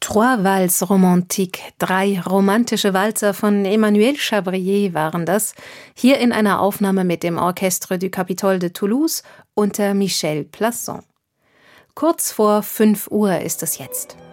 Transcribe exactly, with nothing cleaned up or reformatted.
Trois Valses romantiques, drei romantische Walzer von Emmanuel Chabrier waren das, hier in einer Aufnahme mit dem Orchestre du Capitole de Toulouse unter Michel Plasson. Kurz vor fünf Uhr ist es jetzt.